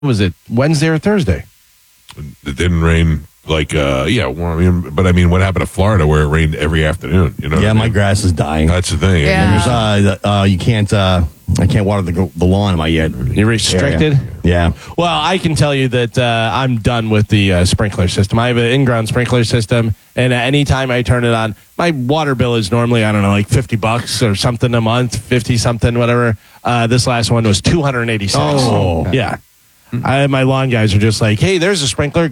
was it Wednesday or Thursday? It didn't rain what happened to Florida where it rained every afternoon? You know? Yeah, my grass is dying. That's the thing. Yeah. You can't. I can't water the lawn in my yard. You're restricted? Yeah. Well, I can tell you that I'm done with the sprinkler system. I have an in-ground sprinkler system, and any time I turn it on, my water bill is normally, I don't know, like $50 or something a month, 50 something, whatever. This last one was $286. Oh. Yeah. My lawn guys are just like, hey, there's a sprinkler.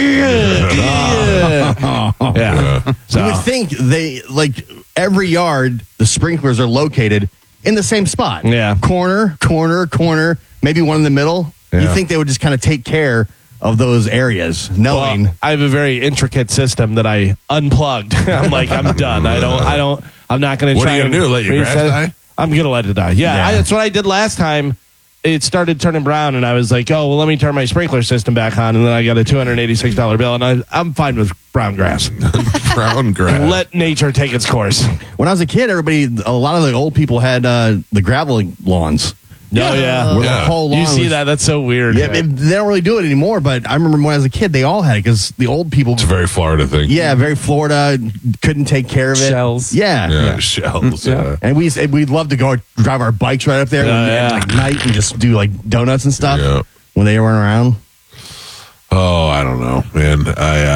Yeah. So, You would think every yard, the sprinklers are located in the same spot. Yeah. Corner, maybe one in the middle. Yeah. You think they would just kind of take care of those areas, knowing. well, I have a very intricate system that I unplugged. I'm like, I'm done. I'm not going to What try are you going to do? Let your grass die? I'm going to let it die. Yeah. Yeah. That's what I did last time. It started turning brown, and I was like, oh, well, let me turn my sprinkler system back on. And then I got a $286 bill, and I'm fine with brown grass. Brown grass. Let nature take its course. When I was a kid, a lot of the old people had the gravel lawns. Yeah. Where the whole lawn You see was- that? That's so weird. Yeah, they don't really do it anymore, but I remember when I was a kid, they all had it because the old people. It's a very Florida thing. Yeah, very Florida, couldn't take care of it. Shells. Yeah. Shells. Yeah. And we'd love to go drive our bikes right up there at night and just do like donuts and stuff Yeah. when they weren't around. Oh, I don't know, man.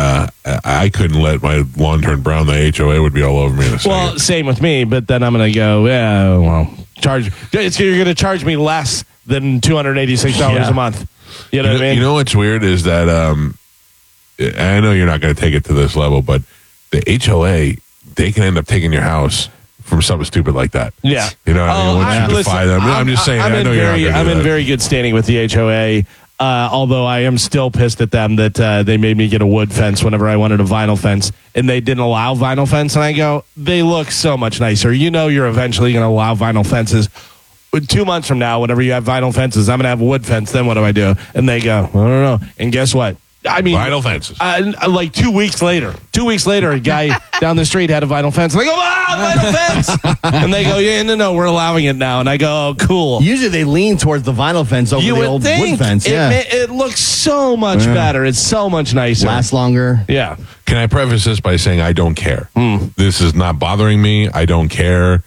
I couldn't let my lawn turn brown. The HOA would be all over me in a second. Well, same with me, but then I'm going to go, you're going to charge me less than $286 a month. You know what I mean? You know what's weird is that I know you're not going to take it to this level, but the HOA, they can end up taking your house from something stupid like that. Yeah. You know what I mean? Once you defy them. I'm just saying, I know you're not going to do I'm in that. very good standing with the HOA. Although I am still pissed at them that they made me get a wood fence whenever I wanted a vinyl fence, and they didn't allow vinyl fence. And I go, they look so much nicer. You know, you're eventually going to allow vinyl fences. 2 months from now, whenever you have vinyl fences, I'm going to have a wood fence. Then what do I do? And they go, I don't know. And guess what? I mean, Vinyl fences. Like 2 weeks later, a guy down the street had a vinyl fence. And I go, vinyl fence. And they go, no, we're allowing it now. And I go, oh, cool. Usually they lean towards the vinyl fence over You the would old think wood fence. it looks so much better. It's so much nicer. Lasts longer. Yeah. Can I preface this by saying I don't care? This is not bothering me. I don't care.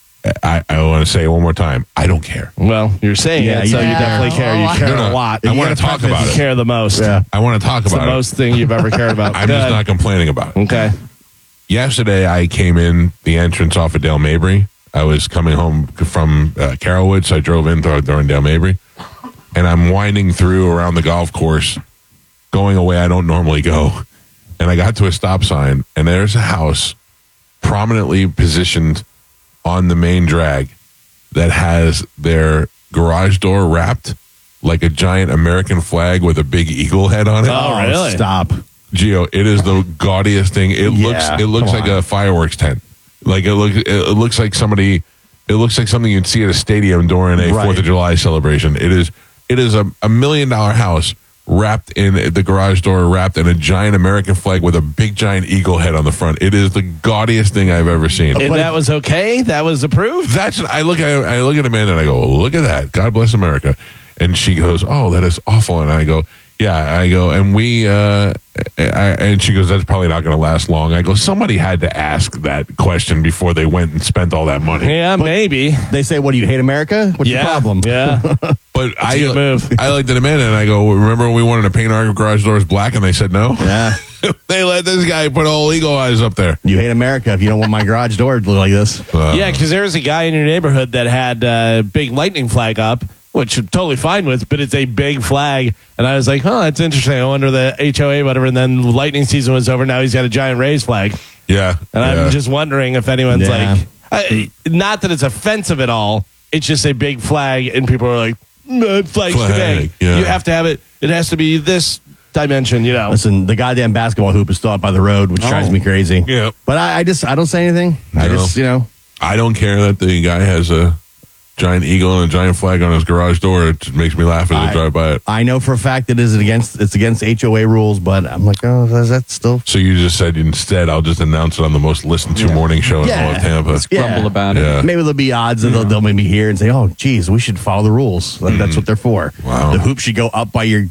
I want to say it one more time. I don't care. Well, you're saying it, so you yeah. definitely care. You care a lot. I want to talk about You it. care the most. Yeah. I want to talk It's the about it. most thing you've ever cared about. I'm just not complaining about it. Okay. Yesterday, I came in the entrance off of Dale Mabry. I was coming home from Carrollwood, so I drove in during Dale Mabry. And I'm winding through around the golf course, going away I don't normally go. And I got to a stop sign, and there's a house prominently positioned on the main drag that has their garage door wrapped like a giant American flag with a big eagle head on it. Oh, really? Stop. Gio, it is the gaudiest thing. It looks like a fireworks tent. Like it looks like somebody. It looks like something you'd see at a stadium during a 4th of July celebration. It is a $1 million house wrapped in the garage door, wrapped in a giant American flag with a big giant eagle head on the front. It is the gaudiest thing I've ever seen. And that was okay? That was approved? I look at Amanda and I go, look at that. God bless America. And she goes, oh, that is awful. And I go, yeah. I go, and and she goes, that's probably not going to last long. I go, somebody had to ask that question before they went and spent all that money. Yeah, maybe. They say, what, do you hate America? What's your problem? Yeah. But a good move. I looked at Amanda and I go, remember when we wanted to paint our garage doors black and they said no? Yeah. They let this guy put all eagle eyes up there. You hate America if you don't want my garage door to look like this. Yeah, because there was a guy in your neighborhood that had a big lightning flag up, which I'm totally fine with, but it's a big flag. And I was like, that's interesting. I wonder the HOA, whatever. And then lightning season was over. Now he's got a giant raised flag. Yeah. And I'm just wondering if anyone's Yeah. not that it's offensive at all. It's just a big flag. And people are like, no, flag's too big. yeah. You have to have it. It has to be this dimension, you know. Listen, the goddamn basketball hoop is still up by the road, which drives me crazy. Yeah. But I don't say anything. I No. just, I don't care that the guy has a giant eagle and a giant flag on his garage door. It just makes me laugh as I drive by it. I know for a fact it's against HOA rules, but I'm like, oh, is that still? So you just said instead, I'll just announce it on the most listened to morning show in all of Tampa. Grumble about it. Yeah. Maybe there'll be odds and they'll maybe hear and say, oh, geez, we should follow the rules. That's what they're for. Wow. The hoop should go up by your